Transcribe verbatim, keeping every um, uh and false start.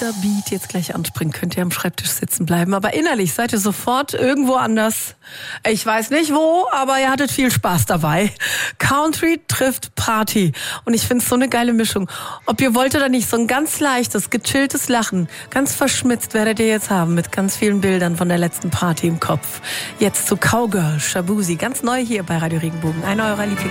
dieser Beat jetzt gleich anspringt, könnt ihr am Schreibtisch sitzen bleiben. Aber innerlich seid ihr sofort irgendwo anders. Ich weiß nicht wo, aber ihr hattet viel Spaß dabei. Country trifft Party. Und ich finde es so eine geile Mischung. Ob ihr wollt oder nicht, so ein ganz leichtes, gechilltes Lachen, ganz verschmitzt werdet ihr jetzt haben mit ganz vielen Bildern von der letzten Party im Kopf. Jetzt zu Cowgirl, Shaboozey, ganz neu hier bei Radio Regenbogen. Einer eurer Lieblings